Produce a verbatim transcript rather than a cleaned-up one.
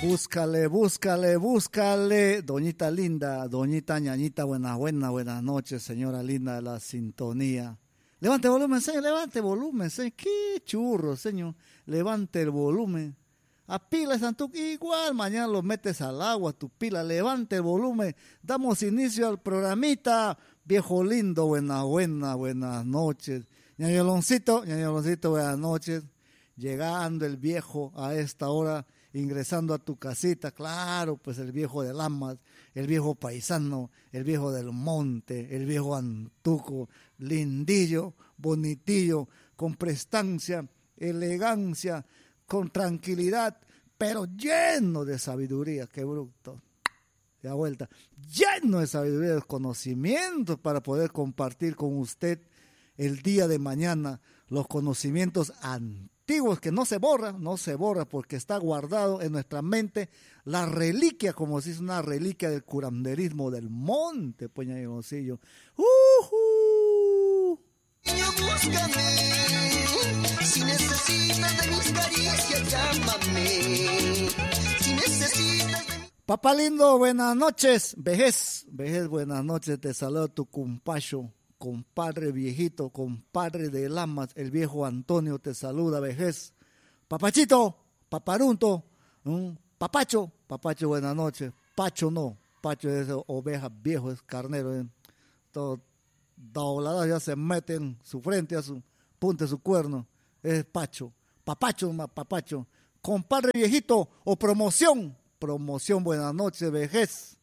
Búscale, búscale, búscale. Doñita linda, doñita ñañita, buenas, buenas, buenas noches, señora linda de la sintonía. Levante el volumen, señor, levante el volumen, señor. Qué churro, señor. Levante el volumen. A pila, Santuc, igual mañana lo metes al agua, tu pila. Levante el volumen. Damos inicio al programita. Viejo lindo, buenas, buenas, buenas noches. Ñañoloncito, ñañoloncito, buenas noches. Llegando el viejo a esta hora, ingresando a tu casita, claro, pues el viejo de Lamas, el viejo paisano, el viejo del monte, el viejo antuco, lindillo, bonitillo, con prestancia, elegancia, con tranquilidad, pero lleno de sabiduría, qué bruto, de vuelta, lleno de sabiduría, de conocimientos para poder compartir con usted el día de mañana los conocimientos antiguos que no se borra, no se borra porque está guardado en nuestra mente la reliquia, como si es una reliquia del curanderismo del monte, pues ñañoloncillo. ¡Uh-huh! Búscame, si necesitas de mis caricias, llámame. Si necesitas de... Papá lindo, buenas noches. Vejez, vejez, buenas noches. Te saludo tu cumpacho, compadre viejito, compadre de Lamas, el viejo Antonio te saluda, vejez. Papachito, paparunto, ¿m? papacho, papacho, buenas noches. Pacho no, Pacho es oveja, viejo, es carnero. ¿eh? Todo doblado ya se mete en su frente, a su punta, su cuerno. Es Pacho, papacho, papacho. Compadre viejito o promoción, promoción, buenas noches, vejez.